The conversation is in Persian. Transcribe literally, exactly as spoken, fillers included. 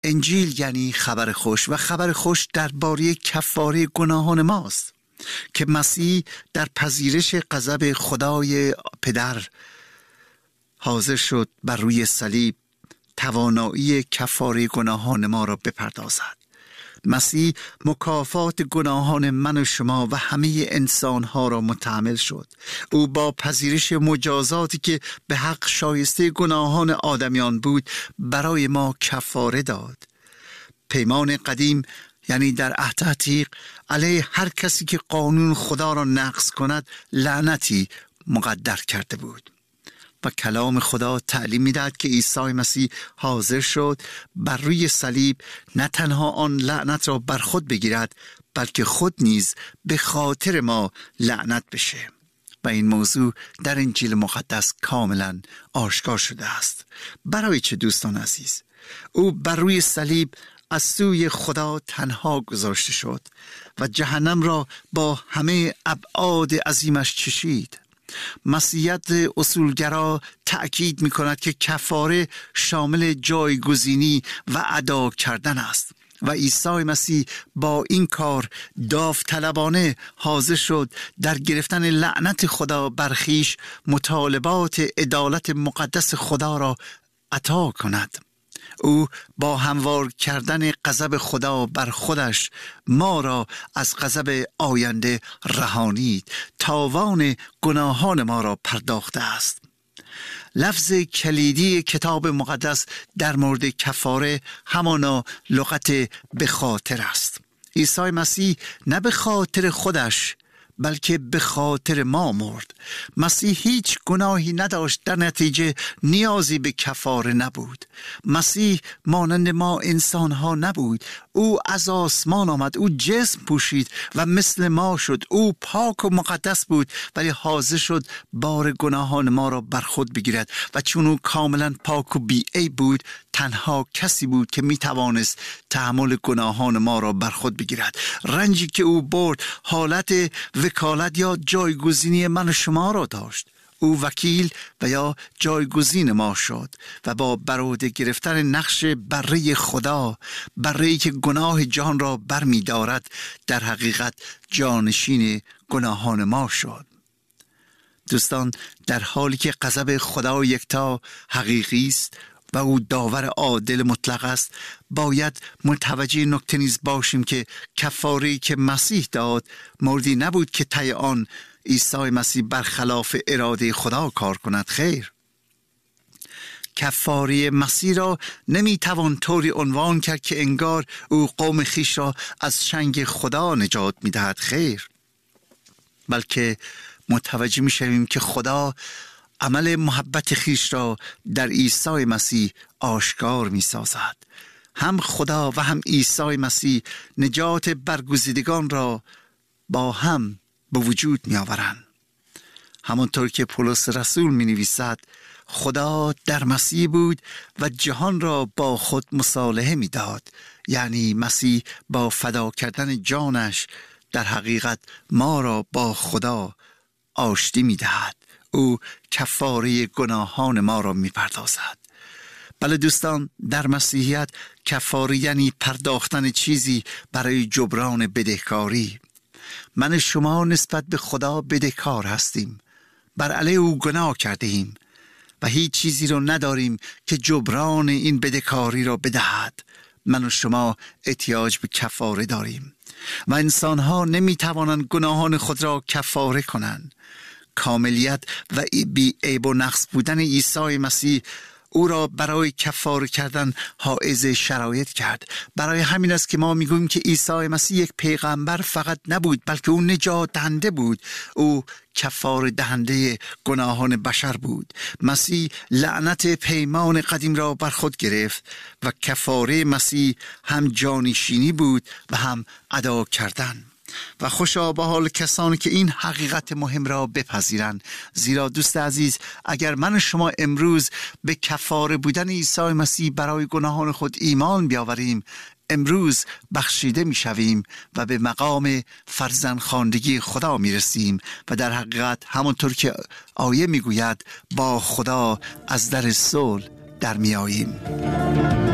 انجیل یعنی خبر خوش و خبر خوش درباره کفاره گناهان ماست که مسیح در پذیرش غضب خدای پدر حاضر شد بر روی صلیب توانایی کفاره گناهان ما را بپردازد. مسیح مکافات گناهان من و شما و همه انسانها را متحمل شد. او با پذیرش مجازاتی که به حق شایسته گناهان آدمیان بود برای ما کفاره داد. پیمان قدیم یعنی در عهد عتیق علیه هر کسی که قانون خدا را نقض کند لعنتی مقدر کرده بود و کلام خدا تعلیم می‌دهد که عیسی مسیح حاضر شد بر روی صلیب نه تنها آن لعنت را بر خود بگیرد بلکه خود نیز به خاطر ما لعنت بشه و این موضوع در انجیل مقدس کاملا آشکار شده است. برای چه دوستان عزیز؟ او بر روی صلیب از سوی خدا تنها گذاشته شد و جهنم را با همه ابعاد عظیمش چشید. مسیحیت اصولگرا تأکید می کند که کفاره شامل جایگزینی و ادا کردن است و عیسی مسیح با این کار داوطلبانه حاضر شد در گرفتن لعنت خدا بر خویش مطالبات عدالت مقدس خدا را عطا کند. او با هموار کردن غضب خدا بر خودش ما را از غضب آینده رهانید، تاوان گناهان ما را پرداخته است. لفظ کلیدی کتاب مقدس در مورد کفاره همانا لغت به خاطر است. عیسی مسیح نه به خاطر خودش بلکه به خاطر ما مرد. مسیح هیچ گناهی نداشت، در نتیجه نیازی به کفاره نبود. مسیح مانند ما انسان ها نبود. او از آسمان آمد، او جسم پوشید و مثل ما شد. او پاک و مقدس بود ولی حاضر شد بار گناهان ما را بر خود بگیرد و چون او کاملا پاک و بی عیب بود تنها کسی بود که می توانست تحمل گناهان ما را بر خود بگیرد. رنجی که او برد حالت وکالت یا جایگزینی من و شما را داشت. او وکیل و یا جایگزین ما شد و با بر عهده گرفتن نقش بره خدا، بره‌ای که گناه جهان را بر می دارد، در حقیقت جانشین گناهان ما شد. دوستان، در حالی که غضب خدا یکتا حقیقی است و او داور عادل مطلق است، باید متوجه نکته نیز باشیم که کفاره‌ای که مسیح داد موردی نبود که طی آن عیسی مسیح برخلاف اراده خدا کار کند. خیر، کفاره مسیح را نمیتوان طوری عنوان کرد که انگار او قوم خیش را از چنگ خدا نجات میدهد. خیر، بلکه متوجه میشویم که خدا عمل محبت خیش را در عیسی مسیح آشکار می سازد. هم خدا و هم عیسی مسیح نجات برگزیدگان را با هم به وجود می آورند. همانطور که پولس رسول می نویسد خدا در مسیح بود و جهان را با خود مصالحه می داد. یعنی مسیح با فدا کردن جانش در حقیقت ما را با خدا آشتی می دهد. او کفاره گناهان ما را می پردازد. بله دوستان، در مسیحیت کفاره یعنی پرداختن چیزی برای جبران بدهکاری. من شما نسبت به خدا بدهکار هستیم، بر علیه او گناه کرده ایم و هیچ چیزی را نداریم که جبران این بدهکاری را بدهد. من و شما احتیاج به کفاره داریم و انسانها نمی توانند گناهان خود را کفاره کنند. کاملیت و بی عیب و نقص بودن عیسی مسیح او را برای کفاره کردن حائز شرایط کرد. برای همین است که ما میگوییم که عیسی مسیح یک پیغمبر فقط نبود بلکه او نجات دهنده بود. او کفاره دهنده گناهان بشر بود. مسیح لعنت پیمان قدیم را بر خود گرفت و کفاره مسیح هم جانشینی بود و هم ادا کردن. و خوشا به حال کسانی که این حقیقت مهم را بپذیرند، زیرا دوست عزیز اگر من و شما امروز به کفاره بودن عیسی مسیح برای گناهان خود ایمان بیاوریم، امروز بخشیده می شویم و به مقام فرزندخواندگی خدا می رسیم و در حقیقت همونطور که آیه می گوید با خدا از در صلح در می آییم.